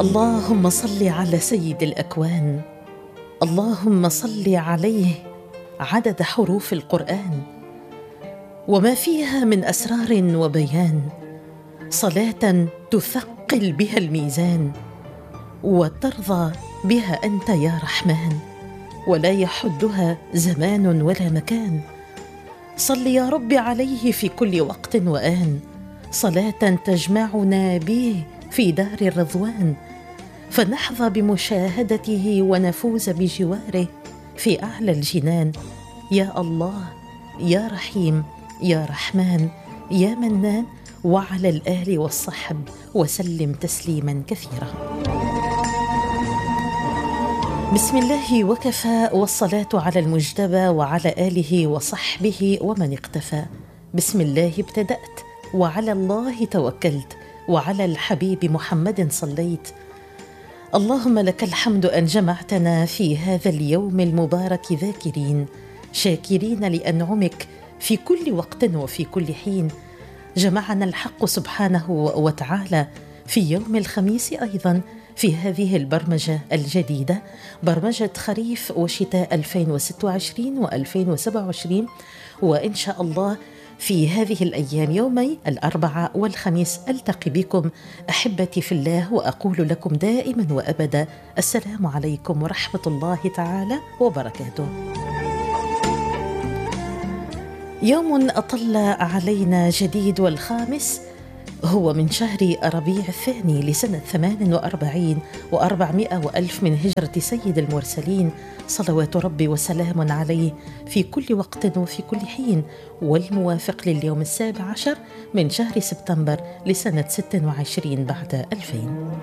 اللهم صل على سيد الأكوان، اللهم صل عليه عدد حروف القرآن وما فيها من أسرار وبيان، صلاة تثقل بها الميزان وترضى بها أنت يا رحمن، ولا يحدها زمان ولا مكان. صل يا رب عليه في كل وقت وآن، صلاة تجمعنا به في دار الرضوان، فنحظى بمشاهدته ونفوز بجواره في أعلى الجنان. يا الله يا رحيم يا رحمن يا منان، وعلى الآل والصحب وسلم تسليما كثيرا. بسم الله وكفى، والصلاة على المجتبى وعلى آله وصحبه ومن اقتفى. بسم الله ابتدأت وعلى الله توكلت وعلى الحبيب محمد صليت. اللهم لك الحمد أن جمعتنا في هذا اليوم المبارك ذاكرين شاكرين لأنعمك في كل وقت وفي كل حين. جمعنا الحق سبحانه وتعالى في يوم الخميس أيضا في هذه البرمجة الجديدة، برمجة خريف وشتاء 2026 و2027، وإن شاء الله في هذه الأيام يومي الأربعاء والخميس ألتقي بكم أحبتي في الله، وأقول لكم دائما وأبدا السلام عليكم ورحمة الله تعالى وبركاته. يوم أطل علينا جديد، والخامس هو من شهر ربيع الثاني لسنة 48 و400 وألف من هجرة سيد المرسلين، صلوات ربي وسلام عليه في كل وقت وفي كل حين، والموافق لليوم 17 من شهر سبتمبر لسنة 26 بعد 2000.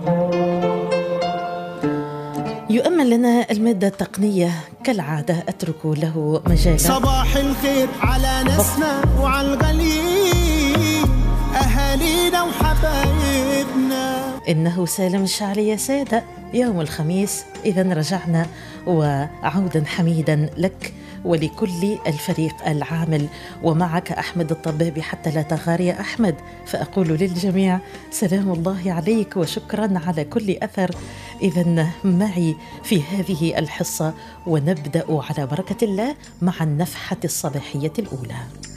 يؤمن لنا المادة التقنية كالعادة، أترك له مجالا. صباح الخير على ناسنا وعلى الغاليين، أهالينا وحبايبنا. إنه سالم الشعري يا سادة، يوم الخميس إذن رجعنا، وعودا حميدا لك ولكل الفريق العامل، ومعك أحمد الطبابي حتى لا تغار يا أحمد، فأقول للجميع سلام الله عليك وشكرا على كل أثر. إذن معي في هذه الحصة، ونبدأ على بركة الله مع النفحة الصباحية الأولى.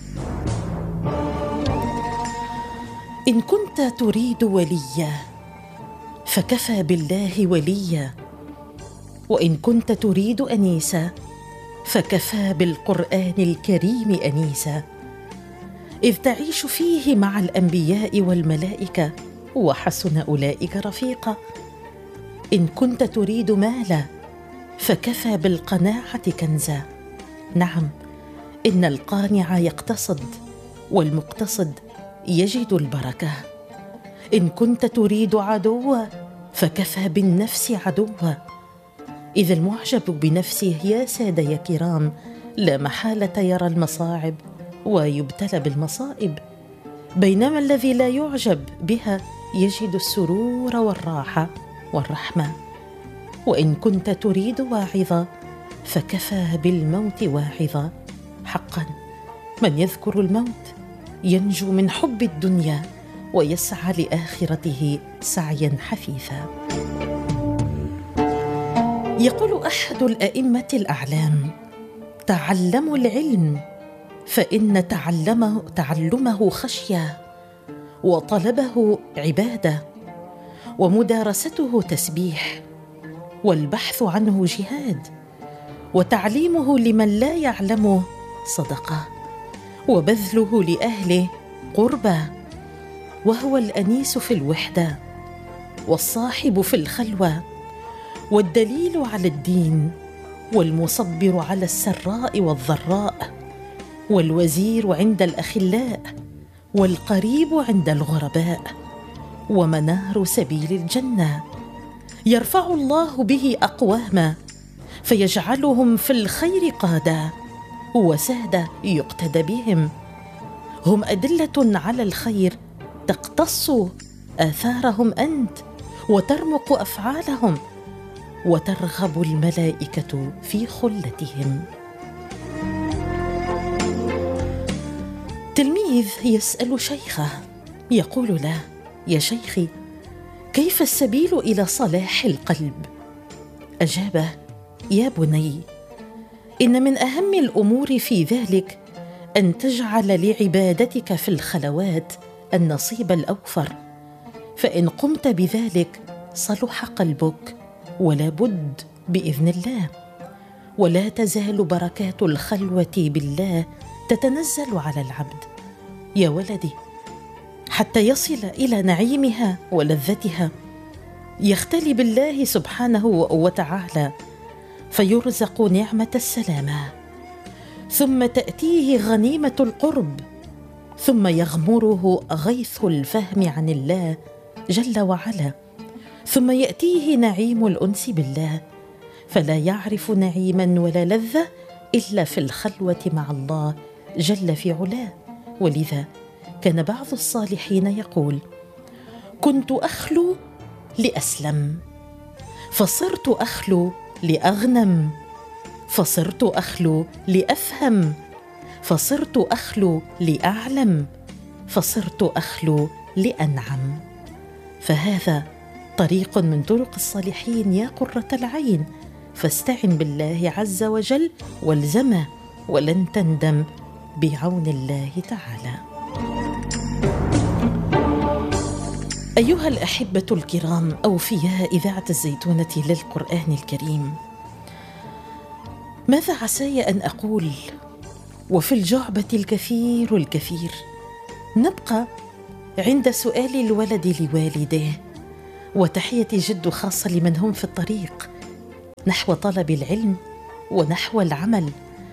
إن كنت تريد وليا فكفى بالله وليا، وإن كنت تريد أنيسا فكفى بالقرآن الكريم أنيسا، إذ تعيش فيه مع الأنبياء والملائكة وحسن أولئك رفيقا. إن كنت تريد مالا فكفى بالقناعة كنزا، نعم إن القانع يقتصد والمقتصد يجد البركة. إن كنت تريد عدوا فكفى بالنفس عدوا، إذ المعجب بنفسه يا سادة يا كرام لا محالة يرى المصاعب ويبتلى بالمصائب، بينما الذي لا يعجب بها يجد السرور والراحة والرحمة. وإن كنت تريد واعظا فكفى بالموت واعظا، حقا من يذكر الموت ينجو من حب الدنيا ويسعى لآخرته سعيا حثيثا. يقول أحد الأئمة الأعلام: تعلموا العلم فإن تعلمه خشية، وطلبه عبادة، ومدارسته تسبيح، والبحث عنه جهاد، وتعليمه لمن لا يعلمه صدقة، وبذله لأهله قربة، وهو الأنيس في الوحدة، والصاحب في الخلوة، والدليل على الدين، والمصبر على السراء والضراء، والوزير عند الأخلاء، والقريب عند الغرباء، ومنار سبيل الجنة. يرفع الله به أقواما فيجعلهم في الخير قادا وسادة يقتدى بهم، هم أدلة على الخير تقتص آثارهم أنت، وترمق أفعالهم، وترغب الملائكة في خلتهم. تلميذ يسأل شيخه يقول له: يا شيخي، كيف السبيل إلى صلاح القلب؟ أجابه: يا بني، إن من أهم الأمور في ذلك أن تجعل لعبادتك في الخلوات النصيب الأوفر، فإن قمت بذلك صلح قلبك ولا بد بإذن الله. ولا تزال بركات الخلوة بالله تتنزل على العبد يا ولدي حتى يصل إلى نعيمها ولذتها، يختلي بالله سبحانه وتعالى فيرزق نعمة السلامة، ثم تأتيه غنيمة القرب، ثم يغمره غيث الفهم عن الله جل وعلا، ثم يأتيه نعيم الأنس بالله، فلا يعرف نعيما ولا لذة إلا في الخلوة مع الله جل في علاه. ولذا كان بعض الصالحين يقول: كنت أخلو لأسلم، فصرت أخلو لأغنم، فصرت أخلو لأفهم، فصرت أخلو لأعلم، فصرت أخلو لأنعم. فهذا طريق من طرق الصالحين يا قرة العين، فاستعن بالله عز وجل والزمه ولن تندم بعون الله تعالى. أيها الأحبة الكرام، أوفياء إذاعة الزيتونة للقرآن الكريم، ماذا عساي أن أقول وفي الجعبة الكثير. نبقى عند سؤال الولد لوالده، وتحية جد خاصة لمن هم في الطريق نحو طلب العلم ونحو العمل.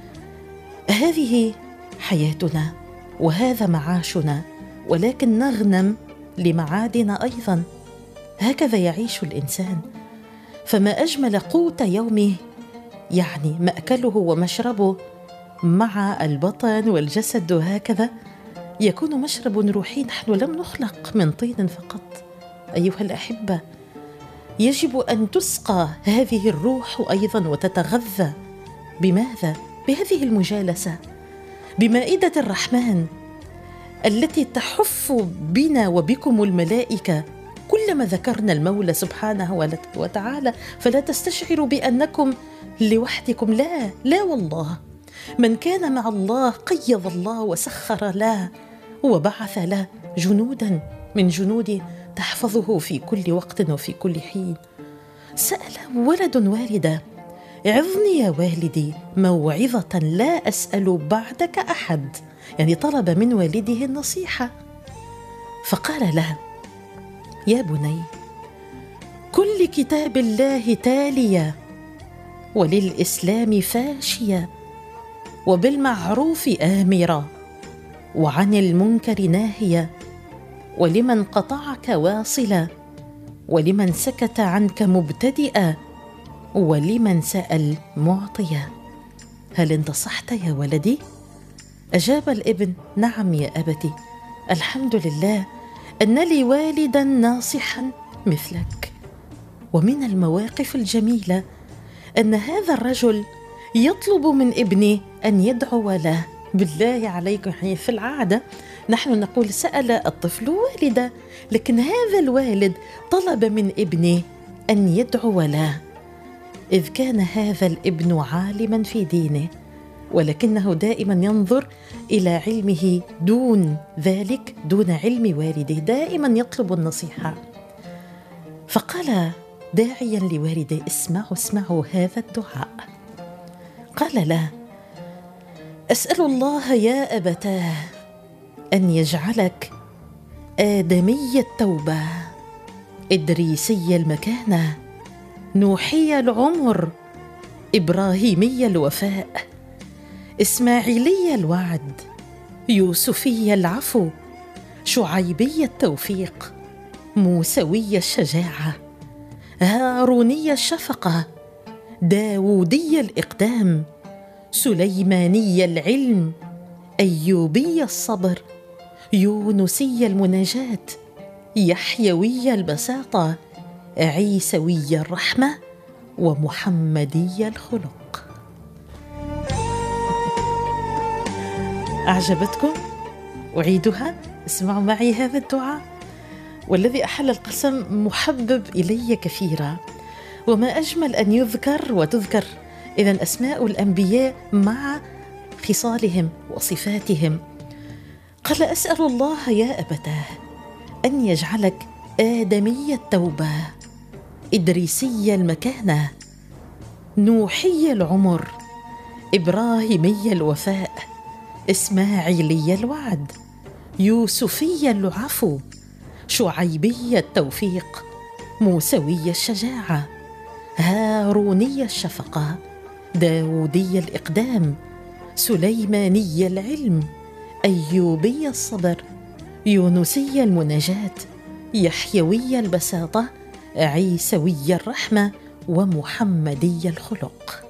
هذه حياتنا وهذا معاشنا، ولكن نغنم لمعادنا أيضا. هكذا يعيش الإنسان، فما أجمل قوت يومه، يعني مأكله ومشربه مع البطن والجسد، وهكذا يكون مشرب روحي. نحن لم نخلق من طين فقط أيها الأحبة، يجب أن تسقى هذه الروح أيضا وتتغذى. بماذا؟ بهذه المجالسة بمائدة الرحمن التي تحف بنا وبكم الملائكة كلما ذكرنا المولى سبحانه وتعالى، فلا تستشعروا بأنكم لوحدكم. لا والله، من كان مع الله قيض الله وسخر له وبعث له جنودا من جنوده تحفظه في كل وقت وفي كل حين. سأل ولد والده: عظني يا والدي موعظة لا أسأل بعدك أحد، يعني طلب من والده النصيحة، فقال له: يا بني، كل كتاب الله تالية، وللإسلام فاشية، وبالمعروف آمرة، وعن المنكر ناهية، ولمن قطعك واصلة، ولمن سكت عنك مبتدئة، ولمن سأل معطية. هل انتصحت يا ولدي؟ أجاب الابن: نعم يا أبتي، الحمد لله أن لي والدا ناصحا مثلك. ومن المواقف الجميلة أن هذا الرجل يطلب من ابنه أن يدعو له. بالله عليكم، في العادة نحن نقول سأل الطفل والده، لكن هذا الوالد طلب من ابنه أن يدعو له، إذ كان هذا الابن عالما في دينه، ولكنه دائما ينظر إلى علمه دون ذلك، دون علم والده، دائما يطلب النصيحة. فقال داعيا لوالده: اسمعوا هذا الدعاء. قال له: أسأل الله يا أبتاه أن يجعلك آدمي التوبة، إدريسي المكانة، نوحي العمر، إبراهيمي الوفاء، إسماعيلي الوعد، يوسفي العفو، شعيبي التوفيق، موسوي الشجاعة، هاروني الشفقة، داودي الإقدام، سليماني العلم، أيوبي الصبر، يونسي المناجاة، يحيوي البساطة، عيسوي الرحمة، ومحمدي الخلق. أعجبتكم؟ أعيدها؟ اسمعوا معي هذا الدعاء. والذي أحل القسم محبب إلي كثيرا، وما أجمل أن يذكر وتذكر إذن أسماء الأنبياء مع خصالهم وصفاتهم. قال: أسأل الله يا أبتاه أن يجعلك آدمي التوبة، إدريسي المكانة، نوحي العمر، إبراهيمي الوفاء، إسماعيلي الوعد، يوسفي العفو، شعيبي التوفيق، موسوي الشجاعة، هاروني الشفقة، داودي الإقدام، سليماني العلم، أيوبي الصبر، يونسي المناجاة، يحيوي البساطة، عيسوي الرحمة، ومحمدي الخلق.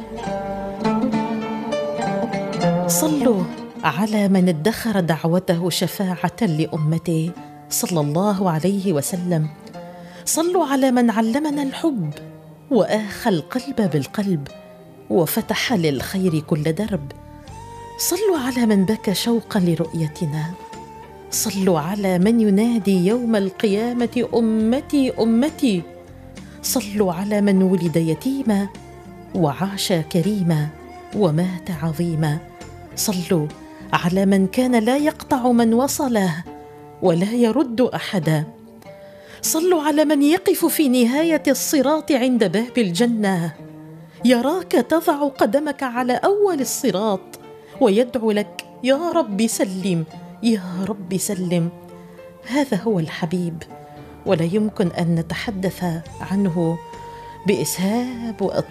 صلوا على من ادخر دعوته شفاعة لأمته صلى الله عليه وسلم. صلوا على من علمنا الحب وآخى القلب بالقلب وفتح للخير كل درب. صلوا على من بكى شوقا لرؤيتنا. صلوا على من ينادي يوم القيامة: أمتي أمتي. صلوا على من ولد يتيما وعاش كريما ومات عظيما. صلوا على من كان لا يقطع من وصله ولا يرد أحدا. صلوا على من يقف في نهاية الصراط عند باب الجنة، يراك تضع قدمك على أول الصراط ويدعو لك: يا رب سلم، يا رب سلم. هذا هو الحبيب، ولا يمكن أن نتحدث عنه بإسهاب